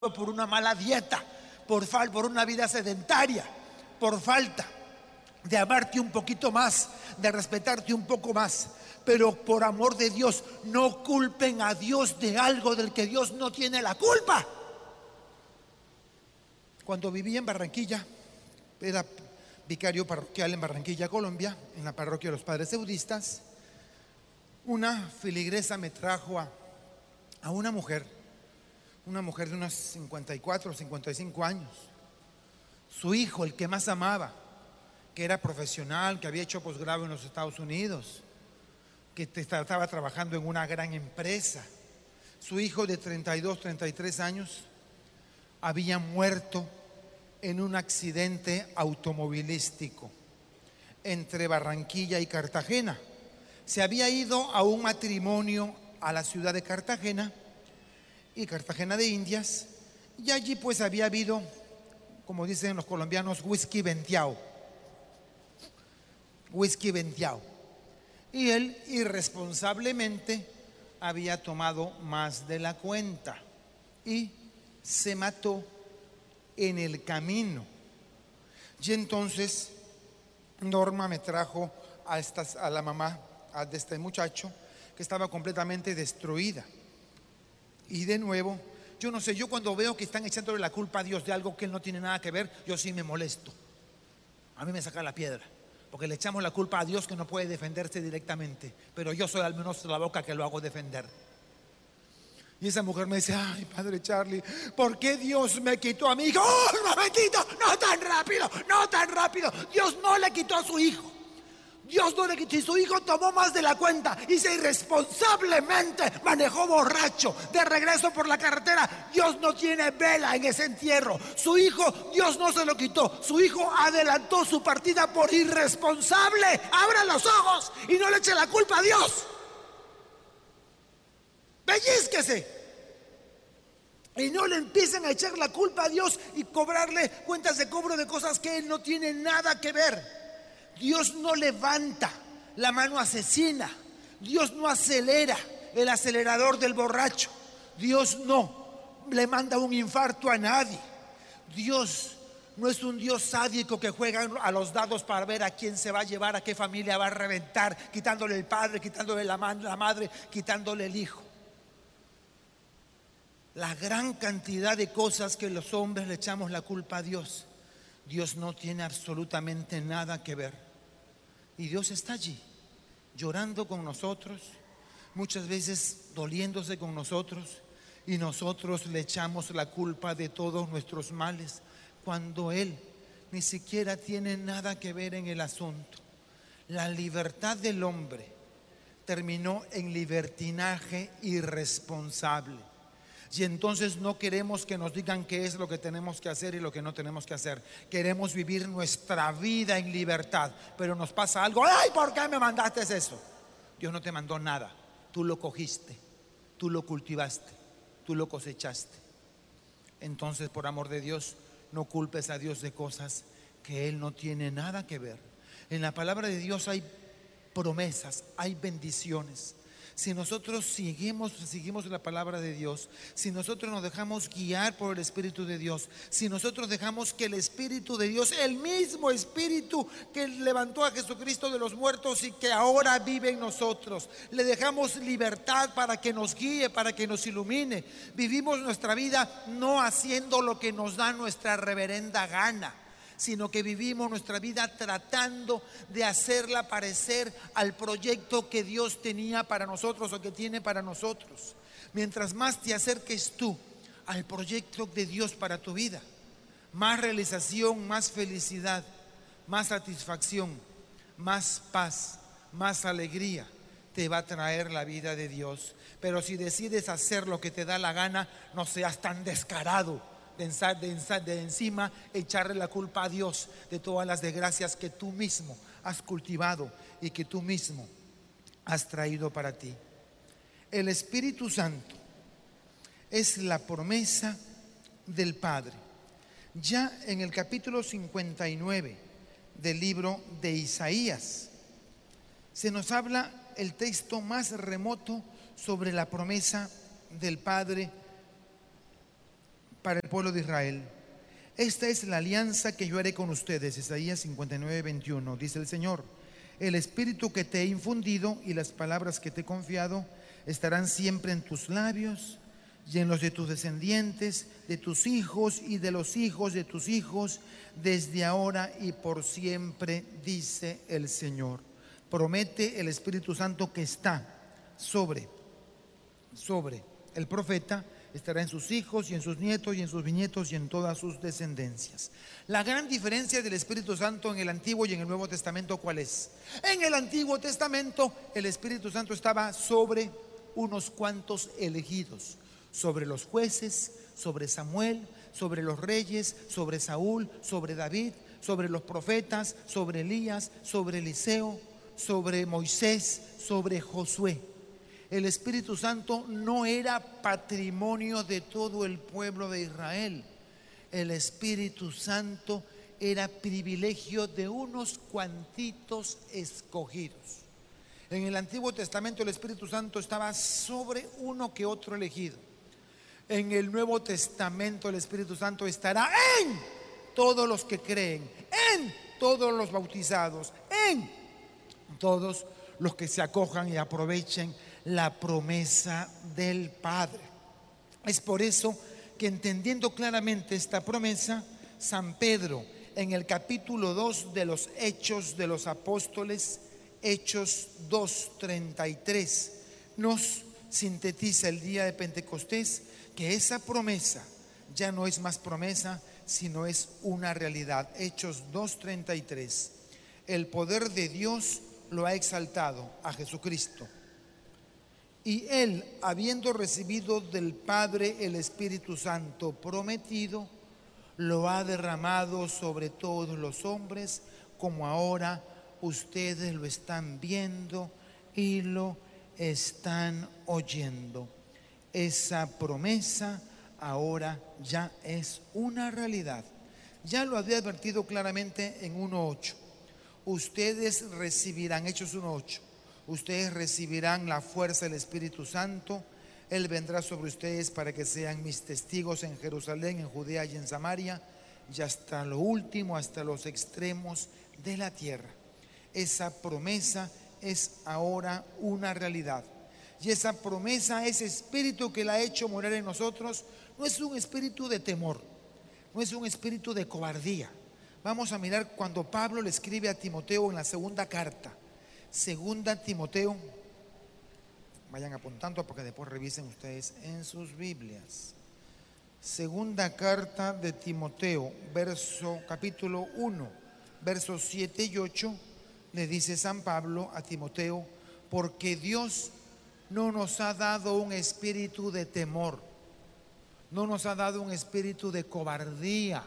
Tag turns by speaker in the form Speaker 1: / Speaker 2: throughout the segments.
Speaker 1: por una mala dieta, por una vida sedentaria, por falta de amarte un poquito más, de respetarte un poco más. Pero por amor de Dios, no culpen a Dios de algo del que Dios no tiene la culpa. Cuando vivía en Barranquilla, era vicario parroquial en Barranquilla, Colombia, en la parroquia de los Padres Eudistas. Una feligresa me trajo a una mujer de unos 54 o 55 años. Su hijo, el que más amaba, que era profesional, que había hecho posgrado en los Estados Unidos, que estaba trabajando en una gran empresa. Su hijo de 32, 33 años había muerto en un accidente automovilístico entre Barranquilla y Cartagena. Se había ido a un matrimonio a la ciudad de Cartagena y Cartagena de Indias, y allí pues había habido, como dicen los colombianos, whisky venteado. Y él irresponsablemente había tomado más de la cuenta y se mató en el camino. Y entonces Norma me trajo a la mamá de este muchacho, que estaba completamente destruida. Y de nuevo, yo no sé, yo cuando veo que están echándole la culpa a Dios de algo que él no tiene nada que ver, yo sí me molesto. A mí me saca la piedra, porque le echamos la culpa a Dios que no puede defenderse directamente, pero yo soy al menos la boca que lo hago defender. Y esa mujer me dice: ay, padre Charlie, ¿por qué Dios me quitó a mi hijo? ¡Oh, un momentito! ¡No tan rápido! Dios no le quitó a su hijo. Dios no le quitó, y su hijo tomó más de la cuenta y se irresponsablemente manejó borracho de regreso por la carretera. Dios no tiene vela en ese entierro. Su hijo, Dios no se lo quitó. Su hijo adelantó su partida por irresponsable. Abra los ojos y no le eche la culpa a Dios. Pellízquese y no le empiecen a echar la culpa a Dios y cobrarle cuentas de cobro de cosas que Él no tiene nada que ver. Dios no levanta la mano asesina. Dios no acelera el acelerador del borracho. Dios no le manda un infarto a nadie. Dios no es un Dios sádico que juega a los dados para ver a quién se va a llevar, a qué familia va a reventar, quitándole el padre, quitándole la madre, quitándole el hijo. La gran cantidad de cosas que los hombres le echamos la culpa a Dios, Dios no tiene absolutamente nada que ver. Y Dios está allí, llorando con nosotros, muchas veces doliéndose con nosotros, y nosotros le echamos la culpa de todos nuestros males, cuando Él ni siquiera tiene nada que ver en el asunto. La libertad del hombre terminó en libertinaje irresponsable. Y entonces no queremos que nos digan qué es lo que tenemos que hacer y lo que no tenemos que hacer. Queremos vivir nuestra vida en libertad, pero nos pasa algo. ¡Ay, ¿por qué me mandaste eso? Dios no te mandó nada. Tú lo cogiste, tú lo cultivaste, tú lo cosechaste. Entonces, por amor de Dios, no culpes a Dios de cosas que Él no tiene nada que ver. En la palabra de Dios hay promesas, hay bendiciones. Si nosotros seguimos la palabra de Dios, si nosotros nos dejamos guiar por el Espíritu de Dios, si nosotros dejamos que el Espíritu de Dios, el mismo Espíritu que levantó a Jesucristo de los muertos y que ahora vive en nosotros, le dejamos libertad para que nos guíe, para que nos ilumine, vivimos nuestra vida no haciendo lo que nos da nuestra reverenda gana, sino que vivimos nuestra vida tratando de hacerla parecer al proyecto que Dios tenía para nosotros o que tiene para nosotros. Mientras más te acerques tú al proyecto de Dios para tu vida, más realización, más felicidad, más satisfacción, más paz, más alegría te va a traer la vida de Dios. Pero si decides hacer lo que te da la gana, no seas tan descarado de encima echarle la culpa a Dios de todas las desgracias que tú mismo has cultivado y que tú mismo has traído para ti. El Espíritu Santo es la promesa del Padre. Ya en el capítulo 59 del libro de Isaías se nos habla el texto más remoto sobre la promesa del Padre para el pueblo de Israel. Esta es la alianza que yo haré con ustedes. Isaías 59:21. Dice el Señor: el espíritu que te he infundido y las palabras que te he confiado estarán siempre en tus labios y en los de tus descendientes, de tus hijos y de los hijos de tus hijos, desde ahora y por siempre, dice el Señor. Promete el Espíritu Santo que está sobre el profeta, estará en sus hijos y en sus nietos y en sus bisnietos y en todas sus descendencias. La gran diferencia del Espíritu Santo en el Antiguo y en el Nuevo Testamento, ¿cuál es? En el Antiguo Testamento el Espíritu Santo estaba sobre unos cuantos elegidos, sobre los jueces, sobre Samuel, sobre los reyes, sobre Saúl, sobre David, sobre los profetas, sobre Elías, sobre Eliseo, sobre Moisés, sobre Josué. El Espíritu Santo no era patrimonio de todo el pueblo de Israel. El Espíritu Santo era privilegio de unos cuantitos escogidos. En el Antiguo Testamento el Espíritu Santo estaba sobre uno que otro elegido. En el Nuevo Testamento el Espíritu Santo estará en todos los que creen, en todos los bautizados, en todos los que se acojan y aprovechen la promesa del Padre. Es por eso que, entendiendo claramente esta promesa, San Pedro, en el capítulo 2 de los Hechos de los Apóstoles, Hechos 2:33, nos sintetiza el día de Pentecostés que esa promesa ya no es más promesa, sino es una realidad. Hechos 2:33. El poder de Dios lo ha exaltado a Jesucristo, y Él, habiendo recibido del Padre el Espíritu Santo prometido, lo ha derramado sobre todos los hombres, como ahora ustedes lo están viendo y lo están oyendo. Esa promesa ahora ya es una realidad. Ya lo había advertido claramente en 1:8. Ustedes recibirán, Hechos 1:8, ustedes recibirán la fuerza del Espíritu Santo. Él vendrá sobre ustedes para que sean mis testigos en Jerusalén, en Judea y en Samaria, y hasta lo último, hasta los extremos de la tierra. Esa promesa es ahora una realidad. Y esa promesa, ese espíritu que la ha hecho morar en nosotros, no es un espíritu de temor, no es un espíritu de cobardía. Vamos a mirar cuando Pablo le escribe a Timoteo en la segunda carta. Segunda Timoteo, vayan apuntando porque después revisen ustedes en sus Biblias. Segunda carta de Timoteo, capítulo 1, versos 7 y 8, le dice San Pablo a Timoteo: porque Dios no nos ha dado un espíritu de temor, no nos ha dado un espíritu de cobardía,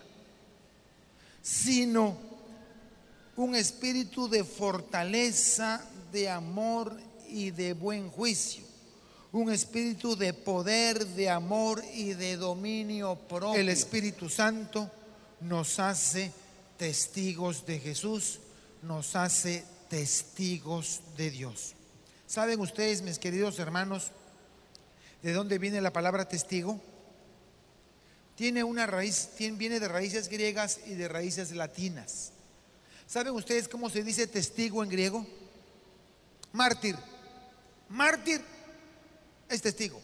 Speaker 1: sino un espíritu de fortaleza, de amor y de buen juicio. Un espíritu de poder, de amor y de dominio propio. El Espíritu Santo nos hace testigos de Jesús, nos hace testigos de Dios. ¿Saben ustedes, mis queridos hermanos, de dónde viene la palabra testigo? Tiene una raíz, viene de raíces griegas y de raíces latinas. ¿Saben ustedes cómo se dice testigo en griego? Mártir. Mártir es testigo.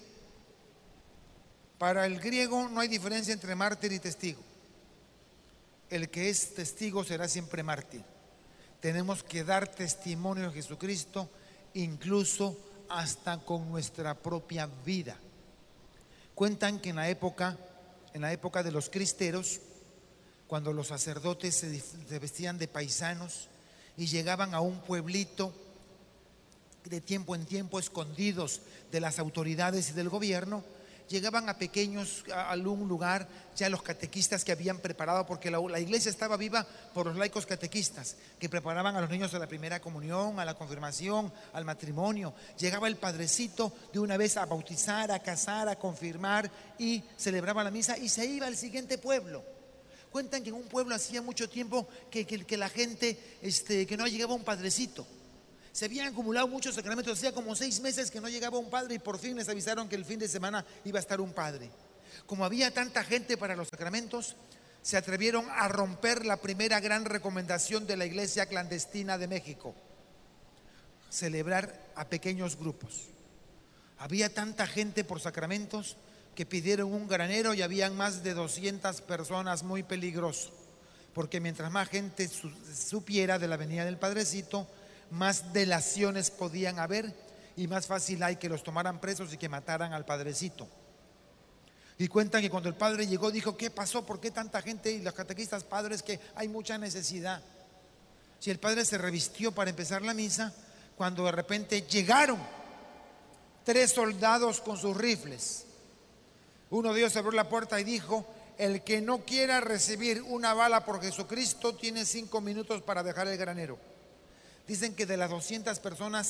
Speaker 1: Para el griego no hay diferencia entre mártir y testigo. El que es testigo será siempre mártir. Tenemos que dar testimonio de Jesucristo, incluso hasta con nuestra propia vida. Cuentan que en la época de los cristeros, cuando los sacerdotes se vestían de paisanos y llegaban a un pueblito de tiempo en tiempo, escondidos de las autoridades y del gobierno, llegaban a algún lugar, ya los catequistas que habían preparado, porque la iglesia estaba viva por los laicos catequistas, que preparaban a los niños a la primera comunión, a la confirmación, al matrimonio. Llegaba el padrecito de una vez a bautizar, a casar, a confirmar, y celebraba la misa y se iba al siguiente pueblo. Cuentan que en un pueblo hacía mucho tiempo que la gente, que no llegaba un padrecito. Se habían acumulado muchos sacramentos, hacía como 6 meses que no llegaba un padre, y por fin les avisaron que el fin de semana iba a estar un padre. Como había tanta gente para los sacramentos, se atrevieron a romper la primera gran recomendación de la iglesia clandestina de México: celebrar a pequeños grupos. Había tanta gente por sacramentos que pidieron un granero y habían más de 200 personas, muy peligroso, porque mientras más gente supiera de la venida del Padrecito, más delaciones podían haber y más fácil hay que los tomaran presos y que mataran al Padrecito. Y cuentan que cuando el padre llegó dijo: ¿qué pasó? ¿Por qué tanta gente? Y los catequistas: padres, que hay mucha necesidad. Si el padre se revistió para empezar la misa, cuando de repente llegaron 3 soldados con sus rifles. Uno de ellos abrió la puerta y dijo: el que no quiera recibir una bala por Jesucristo tiene 5 minutos para dejar el granero. Dicen que de las 200 personas,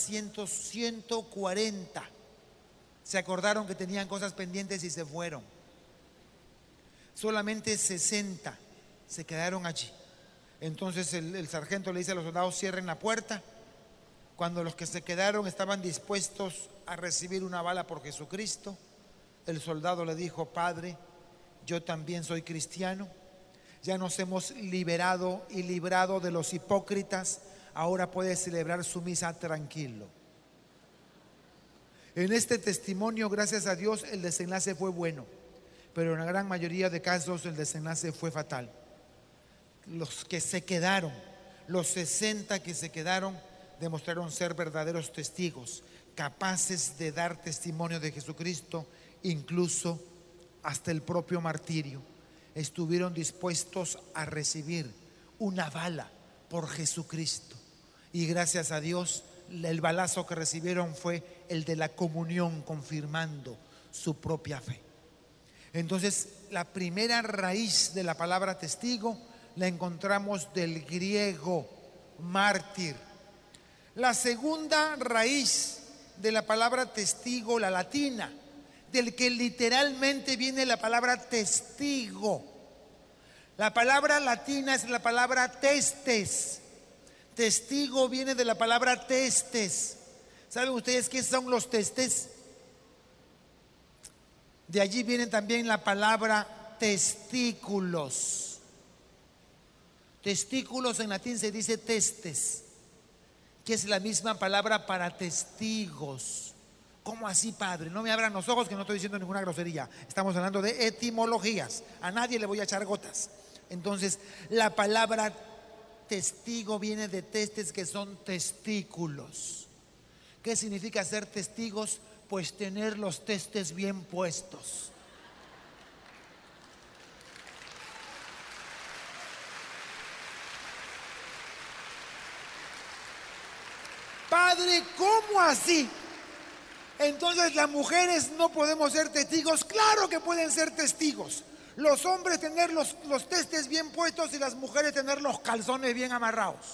Speaker 1: 140 se acordaron que tenían cosas pendientes y se fueron. Solamente 60 se quedaron allí. Entonces el sargento le dice a los soldados: cierren la puerta. Cuando los que se quedaron estaban dispuestos a recibir una bala por Jesucristo, el soldado le dijo: padre, yo también soy cristiano, ya nos hemos liberado y librado de los hipócritas, ahora puede celebrar su misa tranquilo. En este testimonio, gracias a Dios, el desenlace fue bueno, pero en la gran mayoría de casos el desenlace fue fatal. Los que se quedaron, los 60 que se quedaron, demostraron ser verdaderos testigos, capaces de dar testimonio de Jesucristo, incluso hasta el propio martirio. Estuvieron dispuestos a recibir una bala por Jesucristo. Y gracias a Dios, el balazo que recibieron fue el de la comunión, confirmando su propia fe. Entonces, la primera raíz de la palabra testigo la encontramos del griego mártir. La segunda raíz de la palabra testigo, la latina, del que literalmente viene la palabra testigo. La palabra latina es la palabra testes. Testigo viene de la palabra testes. ¿Saben ustedes qué son los testes? De allí viene también la palabra testículos. Testículos en latín se dice testes, que es la misma palabra para testigos. ¿Cómo así, padre? No me abran los ojos, que no estoy diciendo ninguna grosería. Estamos hablando de etimologías. A nadie le voy a echar gotas. Entonces, la palabra testigo viene de testes, que son testículos. ¿Qué significa ser testigos? Pues tener los testes bien puestos. Padre, ¿cómo así? Entonces, las mujeres no podemos ser testigos. Claro que pueden ser testigos. Los hombres tener los testes bien puestos y las mujeres tener los calzones bien amarrados.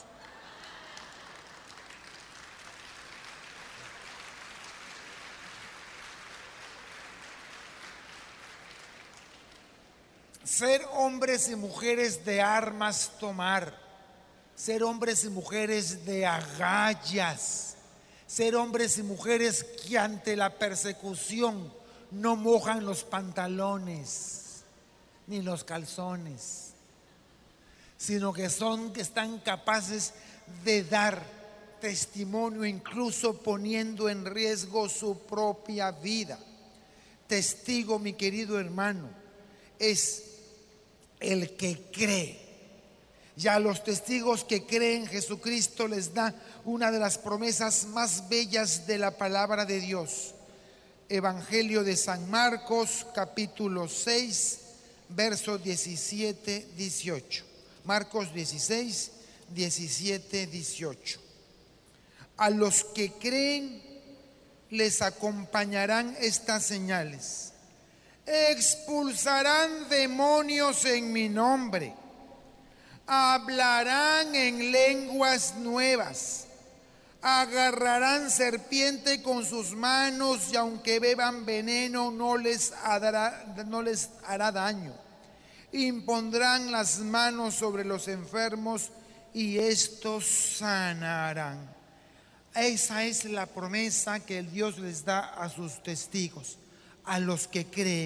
Speaker 1: Ser hombres y mujeres de armas tomar, ser hombres y mujeres de agallas, ser hombres y mujeres que ante la persecución no mojan los pantalones ni los calzones, sino que están capaces de dar testimonio, incluso poniendo en riesgo su propia vida. Testigo, mi querido hermano, es el que cree. Y a los testigos que creen, Jesucristo les da una de las promesas más bellas de la palabra de Dios. Evangelio de San Marcos, capítulo 6, versos 17, 18. Marcos 16, 17, 18. A los que creen les acompañarán estas señales: expulsarán demonios en mi nombre, hablarán en lenguas nuevas, agarrarán serpiente con sus manos y aunque beban veneno no les hará daño, impondrán las manos sobre los enfermos y estos sanarán. Esa es la promesa que el Dios les da a sus testigos, a los que creen.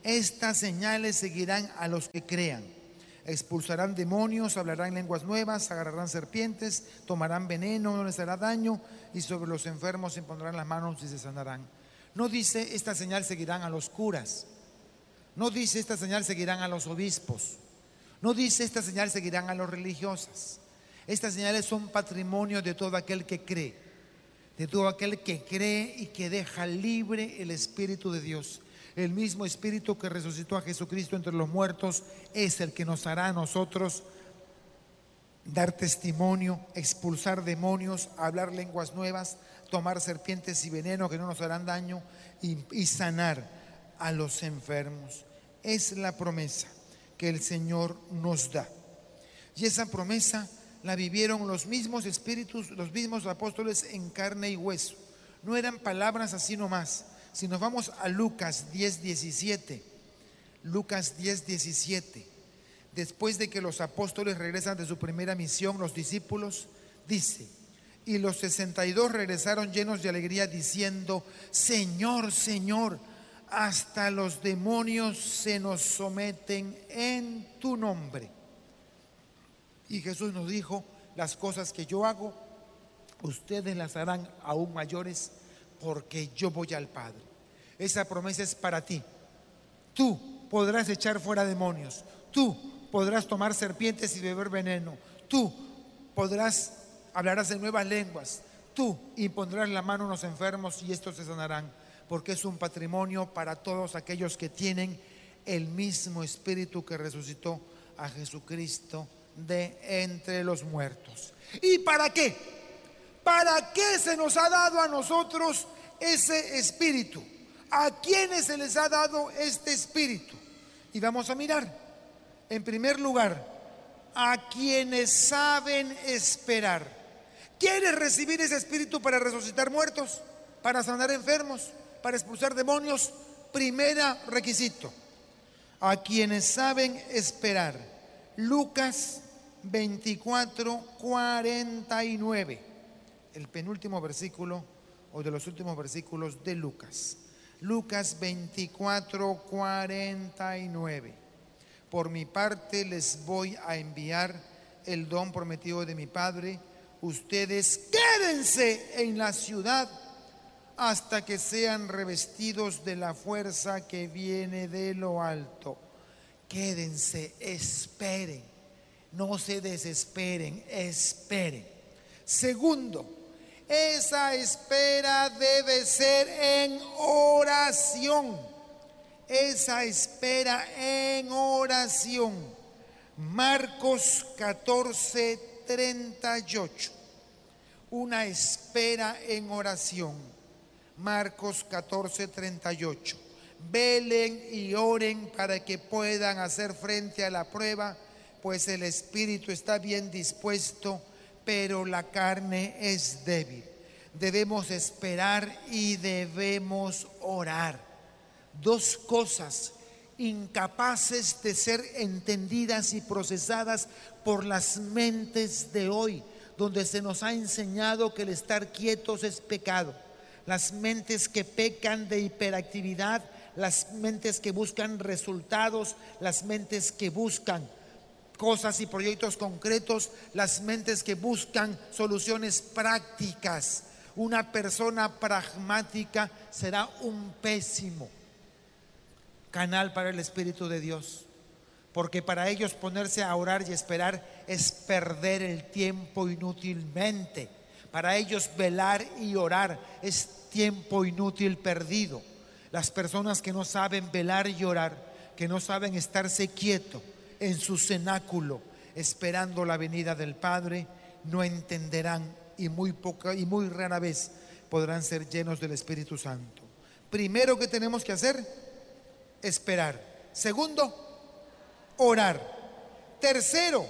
Speaker 1: Estas señales seguirán a los que crean. Expulsarán demonios, hablarán lenguas nuevas, agarrarán serpientes, tomarán veneno, no les hará daño, y sobre los enfermos impondrán las manos y se sanarán. No dice esta señal seguirán a los curas. No dice esta señal seguirán a los obispos. No dice esta señal seguirán a los religiosas. Estas señales son patrimonio de todo aquel que cree. De todo aquel que cree y que deja libre el Espíritu de Dios. El mismo Espíritu que resucitó a Jesucristo entre los muertos es el que nos hará a nosotros dar testimonio, expulsar demonios, hablar lenguas nuevas, tomar serpientes y veneno que no nos harán daño y sanar a los enfermos. Es la promesa que el Señor nos da. Y esa promesa la vivieron los mismos espíritus, los mismos apóstoles en carne y hueso. No eran palabras así nomás. Si nos vamos a Lucas 10:17, Lucas 10:17, después de que los apóstoles regresan de su primera misión, los discípulos, dice: y los 62 regresaron llenos de alegría diciendo: Señor, Señor, hasta los demonios se nos someten en tu nombre. Y Jesús nos dijo: las cosas que yo hago, ustedes las harán aún mayores, porque yo voy al Padre. Esa promesa es para ti. Tú podrás echar fuera demonios. Tú podrás tomar serpientes y beber veneno. Tú hablarás en nuevas lenguas. Tú impondrás la mano a los enfermos y estos se sanarán, porque es un patrimonio para todos aquellos que tienen el mismo Espíritu que resucitó a Jesucristo de entre los muertos. ¿Y para qué? ¿Para qué se nos ha dado a nosotros ese Espíritu? ¿A quiénes se les ha dado este Espíritu? Y vamos a mirar. En primer lugar, a quienes saben esperar. ¿Quieres recibir ese Espíritu para resucitar muertos? ¿Para sanar enfermos? ¿Para expulsar demonios? Primer requisito: a quienes saben esperar. Lucas 24:49, el penúltimo versículo o de los últimos versículos de Lucas. Lucas 24:49. Por mi parte les voy a enviar el don prometido de mi Padre. Ustedes quédense en la ciudad hasta que sean revestidos de la fuerza que viene de lo alto. Quédense, esperen, no se desesperen, esperen. Segundo, esa espera debe ser en oración. Esa espera en oración. Marcos 14:38. Una espera en oración. Marcos 14:38. Velen y oren para que puedan hacer frente a la prueba, pues el espíritu está bien dispuesto, pero la carne es débil. Debemos esperar y debemos orar. Dos cosas incapaces de ser entendidas y procesadas por las mentes de hoy, donde se nos ha enseñado que el estar quietos es pecado. Las mentes que pecan de hiperactividad, las mentes que buscan resultados, las mentes que buscan cosas y proyectos concretos, las mentes que buscan soluciones prácticas. Una persona pragmática será un pésimo canal para el Espíritu de Dios, porque para ellos ponerse a orar y esperar es perder el tiempo inútilmente. Para ellos velar y orar es tiempo inútil perdido. Las personas que no saben velar y orar, que no saben estarse quieto en su cenáculo esperando la venida del Padre, no entenderán y muy rara vez podrán ser llenos del Espíritu Santo. Primero que tenemos que hacer, esperar. Segundo, orar. Tercero,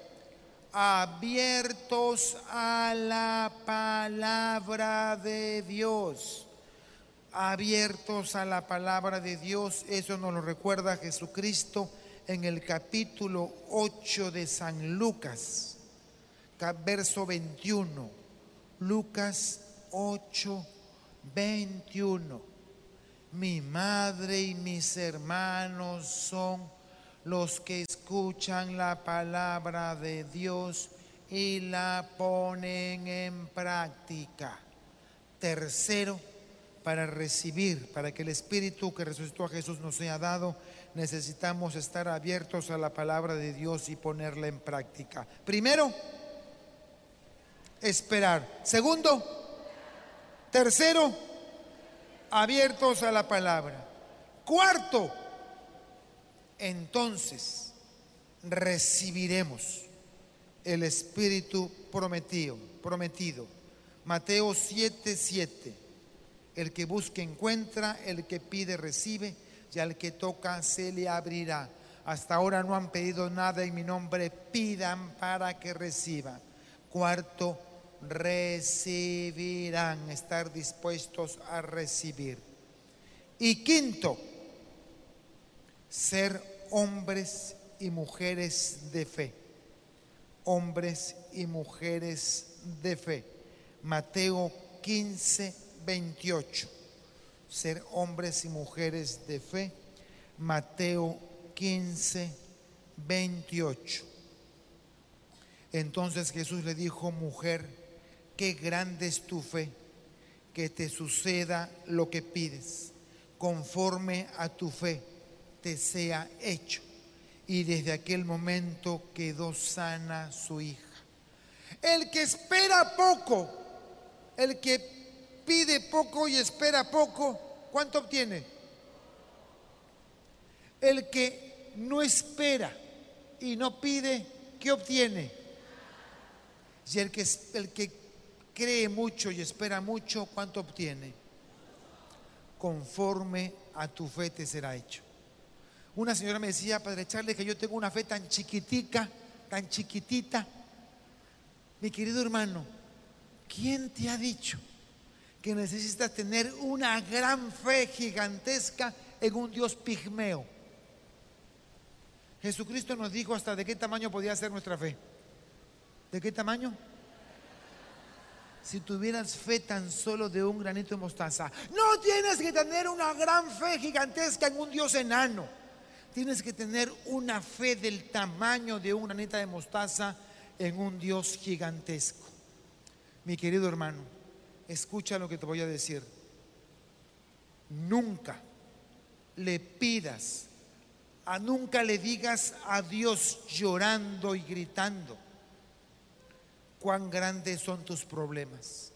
Speaker 1: abiertos a la palabra de Dios. Abiertos a la palabra de Dios. Eso nos lo recuerda Jesucristo en el capítulo 8 de San Lucas, verso 21. Lucas 8:21. Mi madre y mis hermanos son los que escuchan la palabra de Dios y la ponen en práctica. Tercero, para recibir, para que el Espíritu que resucitó a Jesús nos sea dado, necesitamos estar abiertos a la palabra de Dios y ponerla en práctica. Primero, esperar. Segundo, tercero, abiertos a la palabra. Cuarto, entonces recibiremos el Espíritu prometido. Mateo 7:7. El que busca encuentra, el que pide recibe, y al que toca se le abrirá. Hasta ahora no han pedido nada en mi nombre, pidan para que reciban. Cuarto, recibirán, estar dispuestos a recibir. Y quinto, ser hombres y mujeres de fe. Hombres y mujeres de fe. Mateo 15:28. Ser hombres y mujeres de fe. Mateo 15:28. Entonces Jesús le dijo: mujer, qué grande es tu fe, que te suceda lo que pides, conforme a tu fe te sea hecho. Y desde aquel momento quedó sana su hija. El que espera poco, el que pide poco y espera poco, ¿cuánto obtiene? El que no espera y no pide, ¿qué obtiene? Y el que cree mucho y espera mucho, ¿cuánto obtiene? Conforme a tu fe te será hecho. Una señora me decía: Padre Charles, que yo tengo una fe tan chiquitica, tan chiquitita. Mi querido hermano, ¿quién te ha dicho que necesitas tener una gran fe gigantesca en un Dios pigmeo? Jesucristo nos dijo hasta de qué tamaño podía ser nuestra fe. ¿De qué tamaño? Si tuvieras fe tan solo de un granito de mostaza. No tienes que tener una gran fe gigantesca en un Dios enano. Tienes que tener una fe del tamaño de un granito de mostaza en un Dios gigantesco. Mi querido hermano, escucha lo que te voy a decir. Nunca le pidas, nunca le digas a Dios llorando y gritando cuán grandes son tus problemas.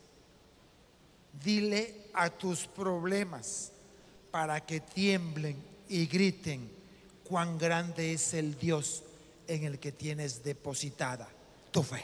Speaker 1: Dile a tus problemas para que tiemblen y griten cuán grande es el Dios en el que tienes depositada tu fe.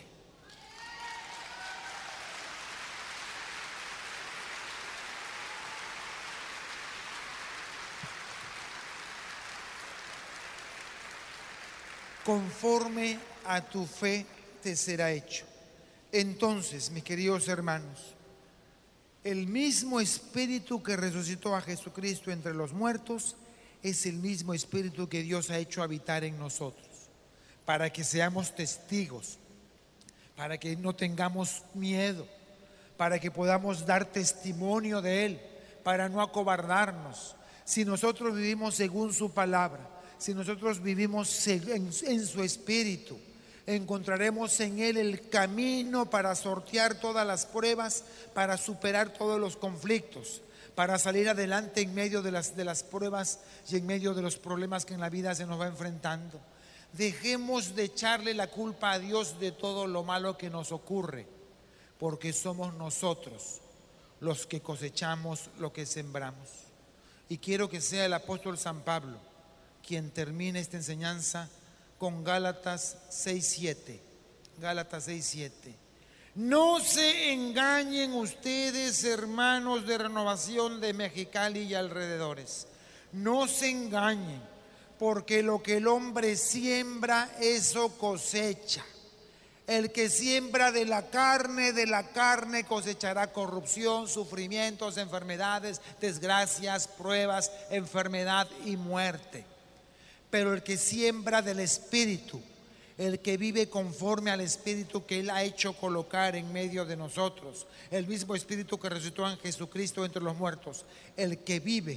Speaker 1: Conforme a tu fe te será hecho. Entonces, mis queridos hermanos, el mismo Espíritu que resucitó a Jesucristo entre los muertos es el mismo Espíritu que Dios ha hecho habitar en nosotros, para que seamos testigos, para que no tengamos miedo, para que podamos dar testimonio de Él, para no acobardarnos. Si nosotros vivimos según su palabra, si nosotros vivimos en su Espíritu, encontraremos en Él el camino para sortear todas las pruebas, para superar todos los conflictos, para salir adelante en medio de las pruebas y en medio de los problemas que en la vida se nos va enfrentando. Dejemos de echarle la culpa a Dios de todo lo malo que nos ocurre, porque somos nosotros los que cosechamos lo que sembramos. Y quiero que sea el apóstol San Pablo quien termine esta enseñanza con Gálatas 6:7. Gálatas 6:7. No se engañen ustedes, hermanos de Renovación de Mexicali y alrededores. No se engañen, porque lo que el hombre siembra, eso cosecha. El que siembra de la carne cosechará corrupción, sufrimientos, enfermedades, desgracias, pruebas, enfermedad y muerte. Pero el que siembra del Espíritu, el que vive conforme al Espíritu que Él ha hecho colocar en medio de nosotros, el mismo Espíritu que resucitó en Jesucristo entre los muertos, el que vive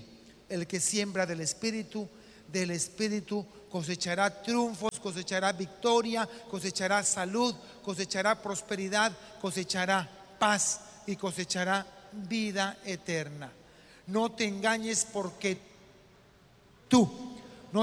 Speaker 1: El que siembra del Espíritu cosechará triunfos, cosechará victoria, cosechará salud, cosechará prosperidad, cosechará paz y cosechará vida eterna. No te engañes porque no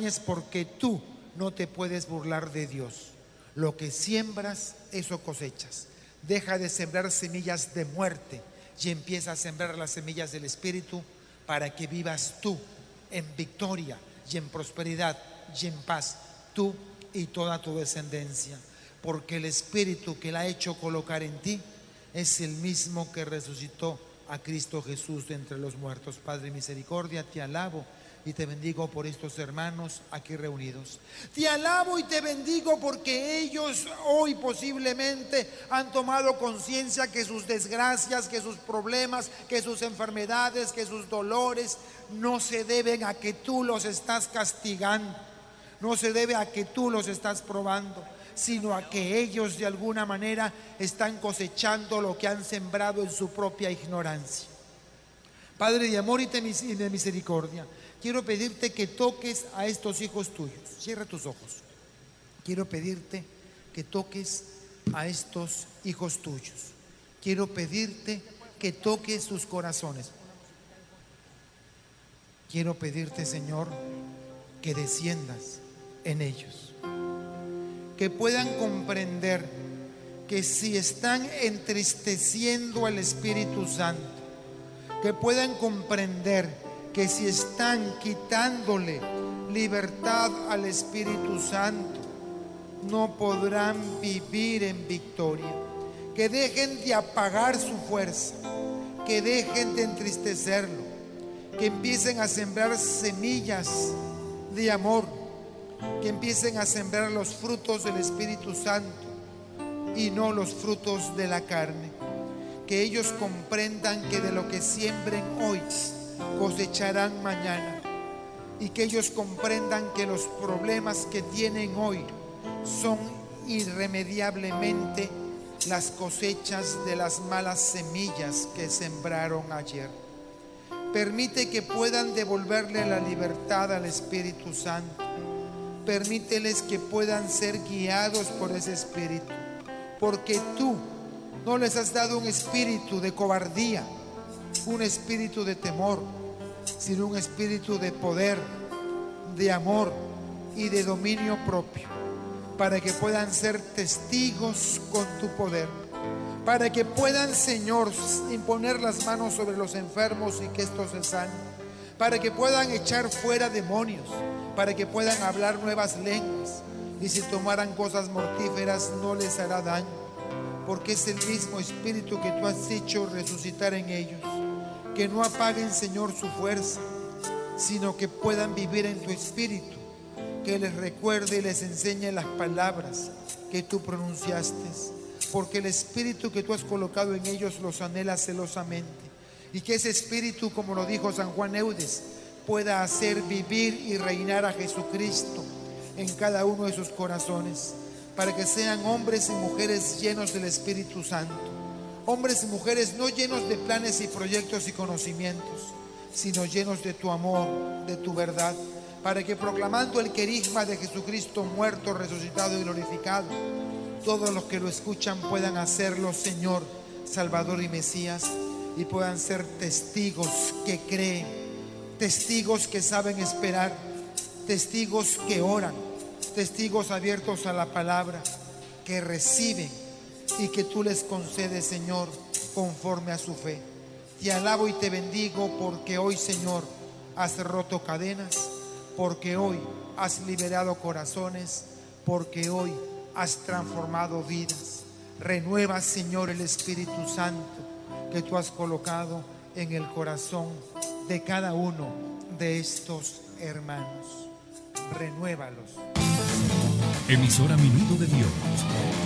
Speaker 1: te puedes burlar de Dios. Lo que siembras, eso cosechas. Deja de sembrar semillas de muerte y empieza a sembrar las semillas del Espíritu para que vivas tú en victoria y en prosperidad y en paz, tú y toda tu descendencia. Porque el Espíritu que la ha hecho colocar en ti es el mismo que resucitó a Cristo Jesús de entre los muertos. Padre misericordia, te alabo y te bendigo por estos hermanos aquí reunidos. Te alabo y te bendigo porque ellos hoy posiblemente han tomado conciencia que sus desgracias, que sus problemas, que sus enfermedades, que sus dolores no se deben a que tú los estás castigando, no se debe a que tú los estás probando, sino a que ellos de alguna manera están cosechando lo que han sembrado en su propia ignorancia. Padre de amor y de misericordia, quiero pedirte que toques a estos hijos tuyos. Cierra tus ojos. Quiero pedirte que toques a estos hijos tuyos. Quiero pedirte que toques sus corazones. Quiero pedirte, Señor, que desciendas en ellos, que puedan comprender que si están entristeciendo al Espíritu Santo, que puedan comprender que si están quitándole libertad al Espíritu Santo, no podrán vivir en victoria. Que dejen de apagar su fuerza, que dejen de entristecerlo, que empiecen a sembrar semillas de amor, que empiecen a sembrar los frutos del Espíritu Santo y no los frutos de la carne. Que ellos comprendan que de lo que siembren hoy cosecharán mañana, y que ellos comprendan que los problemas que tienen hoy son irremediablemente las cosechas de las malas semillas que sembraron ayer. Permite que puedan devolverle la libertad al Espíritu Santo. Permíteles que puedan ser guiados por ese Espíritu, porque tú no les has dado un espíritu de cobardía, un espíritu de temor, sino un espíritu de poder, de amor y de dominio propio, para que puedan ser testigos con tu poder, para que puedan, Señor, imponer las manos sobre los enfermos y que estos se sanen, para que puedan echar fuera demonios, para que puedan hablar nuevas lenguas, y si tomaran cosas mortíferas no les hará daño, porque es el mismo Espíritu que tú has hecho resucitar en ellos. Que no apaguen, Señor, su fuerza, sino que puedan vivir en tu Espíritu, que les recuerde y les enseñe las palabras que tú pronunciaste, porque el Espíritu que tú has colocado en ellos los anhela celosamente, y que ese Espíritu, como lo dijo San Juan Eudes, pueda hacer vivir y reinar a Jesucristo en cada uno de sus corazones, para que sean hombres y mujeres llenos del Espíritu Santo, hombres y mujeres no llenos de planes y proyectos y conocimientos, sino llenos de tu amor, de tu verdad, para que proclamando el querigma de Jesucristo muerto, resucitado y glorificado, todos los que lo escuchan puedan hacerlo, Señor, Salvador y Mesías, y puedan ser testigos que creen, testigos que saben esperar, testigos que oran, testigos abiertos a la palabra, que reciben y que tú les concedes, Señor, conforme a su fe. Te alabo y te bendigo porque hoy, Señor, has roto cadenas, porque hoy has liberado corazones, porque hoy has transformado vidas. Renueva, Señor, el Espíritu Santo que tú has colocado en el corazón de cada uno de estos hermanos. Renuévalos.
Speaker 2: Emisora Minuto de Dios.